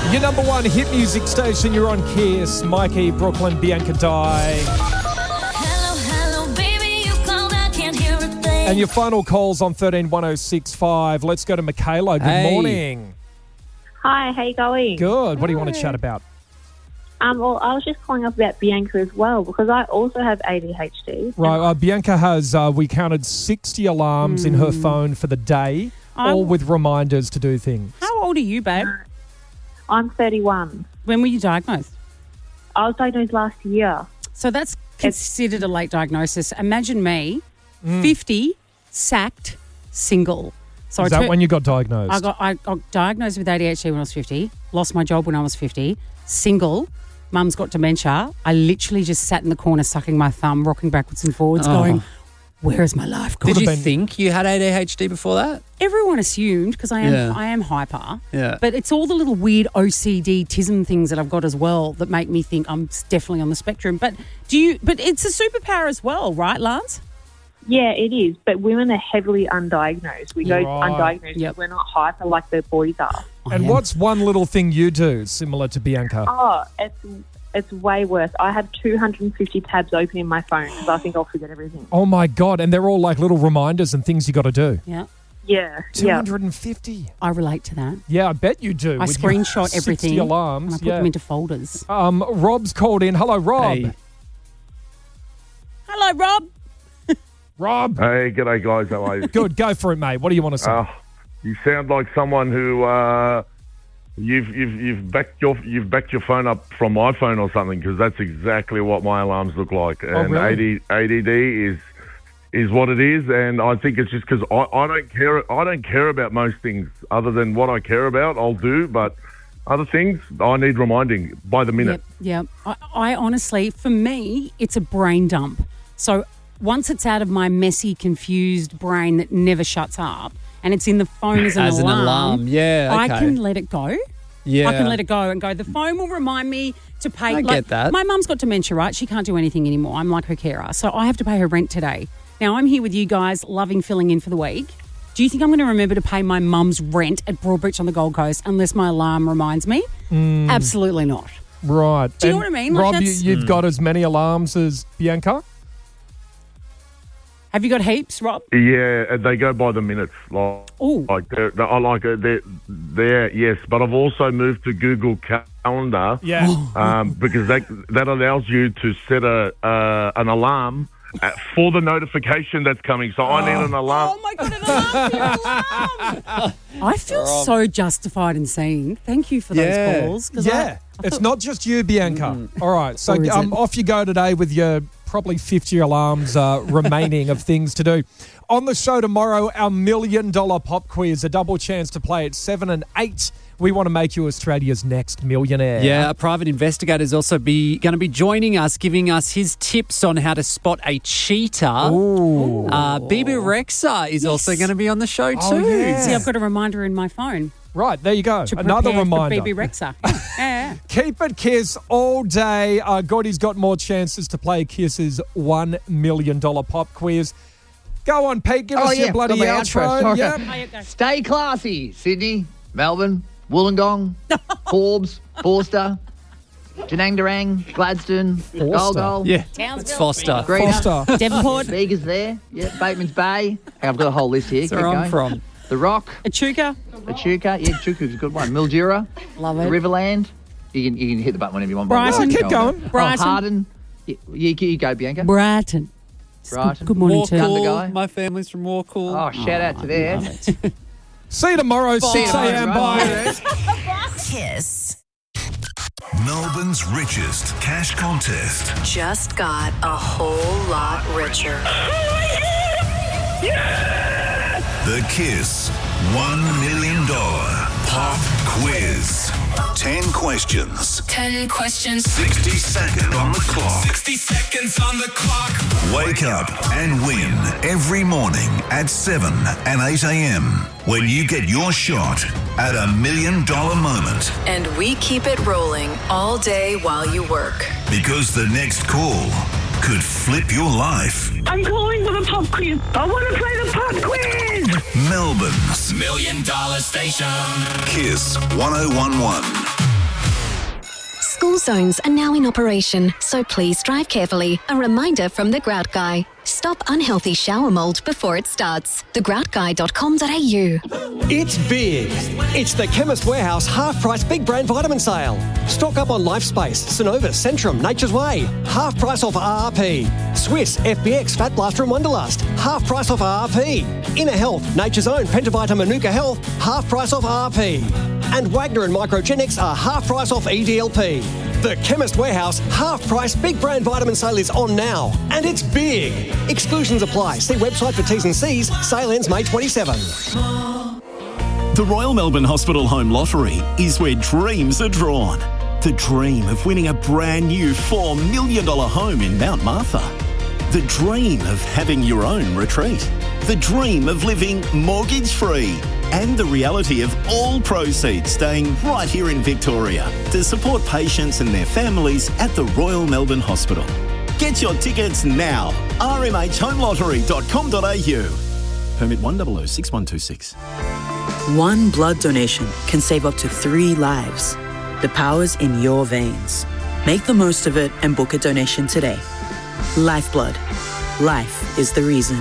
Your number one hit music station, you're on Kiss. Mikey, Brooklyn, Bianca Dye. Hello, baby, you called, I can't hear a thing. And your final calls on 131065. Let's go to Michaela. Good morning. Hi, how you going? Good. What do you want to chat about? Well, I was just calling up about Bianca as well because I also have ADHD. Right, Bianca has, we counted 60 alarms in her phone for the day, all with reminders to do things. How old are you, babe? I'm 31. When were you diagnosed? I was diagnosed last year. So that's considered a late diagnosis. Imagine me, 50, sacked, single. So Is that when you got diagnosed? I got diagnosed with ADHD when I was 50, lost my job when I was 50, single, mum's got dementia. I literally just sat in the corner sucking my thumb, rocking backwards and forwards going, where is my life gone? Did you think you had ADHD before that? Everyone assumed because I am hyper. Yeah. But it's all the little weird OCD tism things that I've got as well that make me think I'm definitely on the spectrum. But it's a superpower as well, right, Lance? Yeah, it is. But women are heavily undiagnosed. We go undiagnosed. Yep. We're not hyper like the boys are. And what's one little thing you do similar to Bianca? Oh, it's way worse. I have 250 tabs open in my phone because I think I'll forget everything. Oh, my God. And they're all like little reminders and things you got to do. Yeah. Yeah. 250. I relate to that. Yeah, I bet you do. I with your screenshot 60 everything alarms. and I put them into folders. Rob's called in. Hello, Rob. Hey. Hello, Rob. Rob. Hey, g'day guys, how are you? Good, go for it, mate. What do you want to say? You sound like someone who you've backed your phone up from my phone or something, because that's exactly what my alarms look like. And really? ADD is what it is, and I think it's just because I don't care. I don't care about most things other than what I care about. I'll do, but other things I need reminding by the minute. Yep. I honestly, for me, it's a brain dump. So once it's out of my messy, confused brain that never shuts up and it's in the phone as an alarm, yeah, I can let it go. Yeah. I can let it go and go, the phone will remind me to pay. I get that. My mum's got dementia, right? She can't do anything anymore. I'm like her carer. So I have to pay her rent today. Now, I'm here with you guys, loving filling in for the week. Do you think I'm going to remember to pay my mum's rent at Broadbeach on the Gold Coast unless my alarm reminds me? Absolutely not. Right. Do you know what I mean? Rob, you've got as many alarms as Bianca? Have you got heaps, Rob? Yeah, they go by the minutes. Yes, but I've also moved to Google Calendar. Yeah. Because that allows you to set an alarm for the notification that's coming. So I need an alarm. Oh, my God, an alarm. I feel so justified in saying thank you for those calls. Yeah. It's not just you, Bianca. All right. So off you go today with your probably 50 alarms remaining of things to do. On the show tomorrow, our $1 million pop quiz, a double chance to play at 7 and 8. We want to make you Australia's next millionaire. Yeah, a private investigator is also going to be joining us, giving us his tips on how to spot a cheater. Ooh. Bibi Rexa is also going to be on the show too. yeah. See, I've got a reminder in my phone. Right, there you go. To Another prepare reminder. for Bibi Rexa. Yeah. Keep it Kiss all day. Gordy's got more chances to play Kiss's $1 million pop quiz. Go on, Pete. Give us your bloody got my outro. Sorry. Yep. Stay classy. Sydney, Melbourne, Wollongong, Forbes, Forster, Janang Darang, Gladstone, Golgol. Yeah, Townsville. it's Foster. Foster. Devonport. Bega's there. Yeah, Bateman's Bay. Hey, I've got a whole list here. That's Keep where going. I'm from. The Rock, Echuca. Echuca. Yeah, Echuca's a good one. Mildura, Love the it. Riverland. You can hit the button whenever you want. Brighton. Keep going. Brighton. Harden. You go, Bianca. Brighton. Brighton. Good morning, too. Thunder guy. My family's from Warcool. Oh, shout out to there. See you tomorrow, 6 a.m. Bye. Kiss. Melbourne's richest cash contest. Just got a whole lot richer. The Kiss $1 million pop quiz. 10 questions. 10 questions. 60 seconds on the clock. 60 seconds on the clock. Wake up and win every morning at 7 and 8 a.m. when you get your shot at $1 million moment. And we keep it rolling all day while you work. Because the next call could flip your life. I'm calling for the pop quiz. I want to play the pop quiz. Melbourne's $1 million station. Kiss 1011. School zones are now in operation, so please drive carefully. A reminder from The Grout Guy. Stop unhealthy shower mould before it starts. thegroutguy.com.au. It's big. It's the Chemist Warehouse half-price big brand vitamin sale. Stock up on Lifespace, Synovus, Centrum, Nature's Way. Half price off RRP. Swiss, FBX, Fat Blaster and Wonderlust. Half price off RRP. Inner Health, Nature's Own, Pentavita Manuka Health. Half price off RRP. And Wagner and Microgenics are half price off EDLP. The Chemist Warehouse half-price big brand vitamin sale is on now, and it's big. Exclusions apply. See website for T's and C's. Sale ends May 27. The Royal Melbourne Hospital Home Lottery is where dreams are drawn. The dream of winning a brand new $4 million home in Mount Martha. The dream of having your own retreat. The dream of living mortgage-free. And the reality of all proceeds staying right here in Victoria to support patients and their families at the Royal Melbourne Hospital. Get your tickets now. rmhhomelottery.com.au. Permit 1006126. One blood donation can save up to 3 lives. The power's in your veins. Make the most of it and book a donation today. Lifeblood. Life is the reason.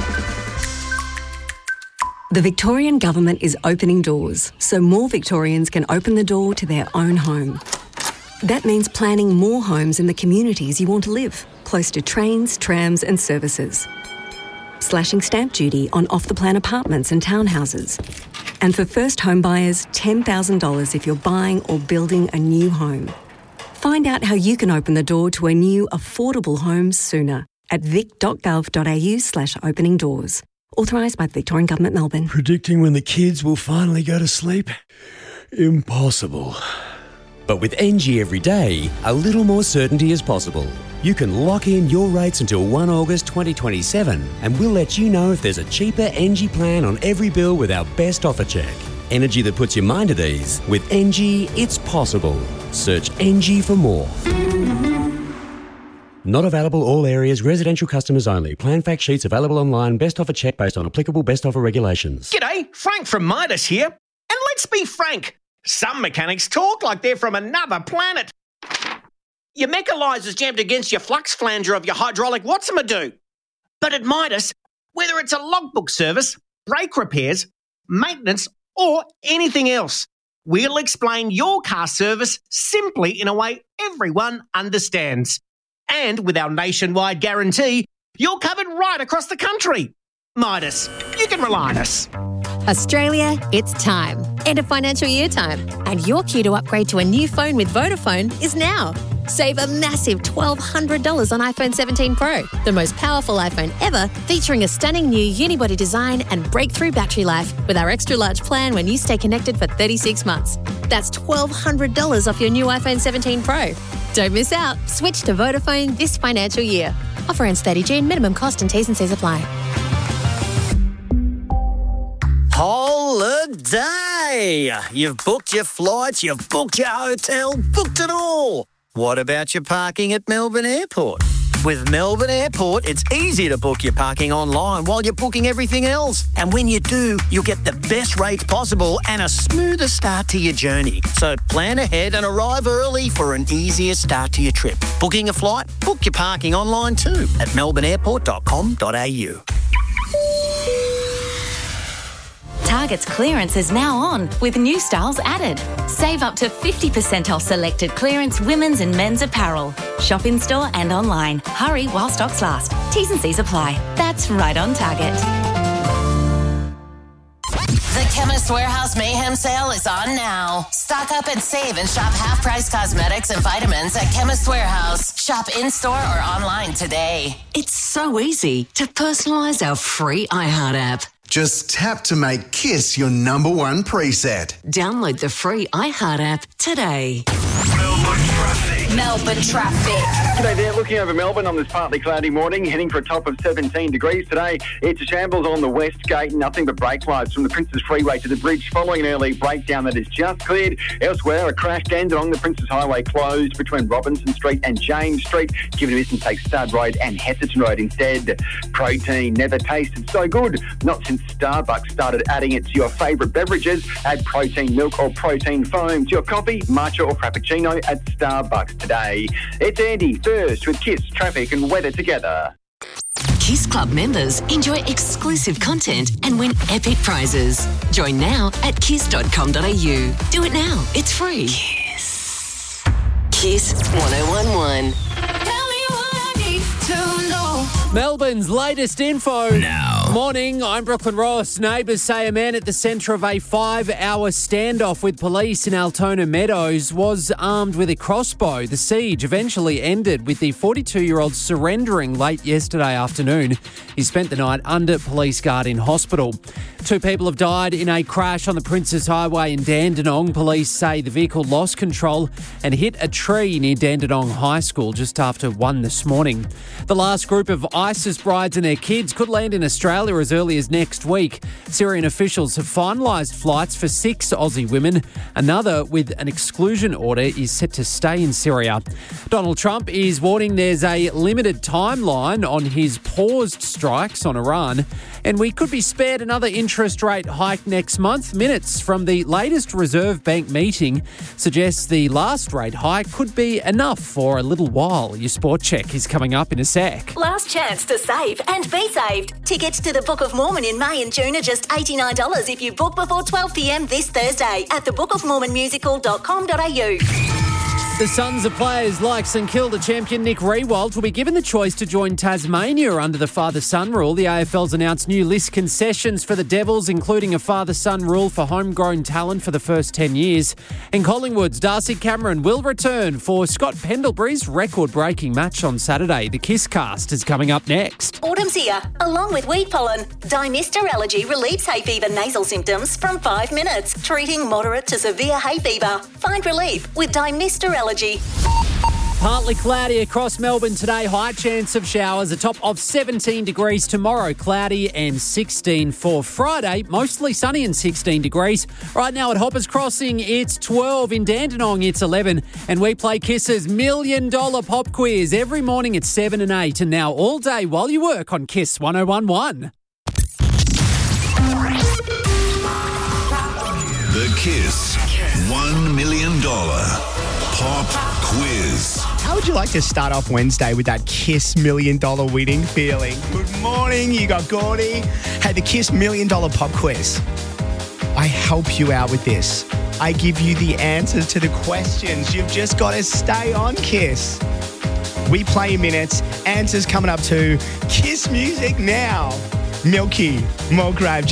The Victorian Government is opening doors so more Victorians can open the door to their own home. That means planning more homes in the communities you want to live, close to trains, trams and services. Slashing stamp duty on off-the-plan apartments and townhouses. And for first home buyers, $10,000 if you're buying or building a new home. Find out how you can open the door to a new affordable home sooner at vic.gov.au/opening doors. Authorised by the Victorian Government, Melbourne. Predicting when the kids will finally go to sleep? Impossible. But with NG every day, a little more certainty is possible. You can lock in your rates until 1 August 2027 and we'll let you know if there's a cheaper NG plan on every bill with our best offer check. Energy that puts your mind at ease. With NG, it's possible. Search NG for more. Not available all areas, residential customers only. Plan fact sheets available online. Best offer check based on applicable best offer regulations. G'day, Frank from Midas here. And let's be frank, some mechanics talk like they're from another planet. Your mechanizer's jammed against your flux flanger of your hydraulic what's-a-do. But at Midas, whether it's a logbook service, brake repairs, maintenance, or anything else, we'll explain your car service simply in a way everyone understands. And with our nationwide guarantee, you're covered right across the country. Midas, you can rely on us. Australia, it's time. End of financial year time. And your cue to upgrade to a new phone with Vodafone is now. Save a massive $1,200 on iPhone 17 Pro, the most powerful iPhone ever, featuring a stunning new unibody design and breakthrough battery life with our extra large plan when you stay connected for 36 months. That's $1,200 off your new iPhone 17 Pro. Don't miss out. Switch to Vodafone this financial year. Offer ends 30 June. Minimum cost and T's and C's apply. Holiday! You've booked your flights, you've booked your hotel, booked it all. What about your parking at Melbourne Airport? With Melbourne Airport, it's easy to book your parking online while you're booking everything else. And when you do, you'll get the best rates possible and a smoother start to your journey. So plan ahead and arrive early for an easier start to your trip. Booking a flight? Book your parking online too at melbourneairport.com.au. Target's clearance is now on with new styles added. Save up to 50% off selected clearance women's and men's apparel. Shop in store and online. Hurry while stocks last. T's and C's apply. That's right on Target. The Chemist Warehouse Mayhem Sale is on now. Stock up and save and shop half-price cosmetics and vitamins at Chemist Warehouse. Shop in-store or online today. It's so easy to personalise our free iHeart app. Just tap to make Kiss your number one preset. Download the free iHeart app today. Melbourne traffic. G'day there, looking over Melbourne on this partly cloudy morning, heading for a top of 17 degrees today. It's a shambles on the West Gate, nothing but brake lights from the Princes Freeway to the bridge following an early breakdown that is just cleared. Elsewhere, a crash ended along the Princes Highway closed between Robinson Street and James Street. Given a distance, take Stud Road and Hesserton Road instead. Protein never tasted so good. Not since Starbucks started adding it to your favourite beverages. Add protein milk or protein foam to your coffee, matcha or frappuccino. cappuccino at Starbucks today. It's Andy first with Kiss, traffic and weather together. Kiss Club members enjoy exclusive content and win epic prizes. Join now at kiss.com.au. Do it now. It's free. Kiss 1011. Melbourne's latest info. Now. Morning, I'm Brooklyn Ross. Neighbours say a man at the centre of a 5-hour standoff with police in Altona Meadows was armed with a crossbow. The siege eventually ended with the 42-year-old surrendering late yesterday afternoon. He spent the night under police guard in hospital. 2 people have died in a crash on the Princes Highway in Dandenong. Police say the vehicle lost control and hit a tree near Dandenong High School just after 1 this morning. The last group of ISIS brides and their kids could land in Australia as early as next week. Syrian officials have finalised flights for 6 Aussie women. Another with an exclusion order is set to stay in Syria. Donald Trump is warning there's a limited timeline on his paused strikes on Iran, and we could be spared another interest rate hike next month. Minutes from the latest Reserve Bank meeting suggests the last rate hike could be enough for a little while. Your sport check is coming up in a sec. Last chance to save and be saved. Tickets to the Book of Mormon in May and June are just $89 if you book before 12 p.m. this Thursday at thebookofmormonmusical.com.au. The sons of players like St Kilda champion Nick Riewoldt will be given the choice to join Tasmania under the father-son rule. The AFL's announced new list concessions for the Devils, including a father-son rule for homegrown talent for the first 10 years. In Collingwood's Darcy Cameron will return for Scott Pendlebury's record-breaking match on Saturday. The Kiss Cast is coming up next. Autumn's here, along with weed pollen. Dymista Allergy relieves hay fever nasal symptoms from 5 minutes, treating moderate to severe hay fever. Find relief with Dymista Allergy. Partly cloudy across Melbourne today. High chance of showers. A top of 17 degrees tomorrow. Cloudy and 16 for Friday. Mostly sunny and 16 degrees. Right now at Hoppers Crossing, it's 12. In Dandenong, it's 11. And we play Kiss's $1 Million Pop Quiz every morning at 7 and 8. And now all day while you work on Kiss 1011. The Kiss $1 Million Pop Quiz. How would you like to start off Wednesday with that Kiss $1 Million winning feeling? Good morning, you got Gordy. Hey, the Kiss $1 Million Pop Quiz. I help you out with this. I give you the answers to the questions. You've just got to stay on Kiss. We play in minutes. Answers coming up to Kiss music now. Milky, Mulgrave.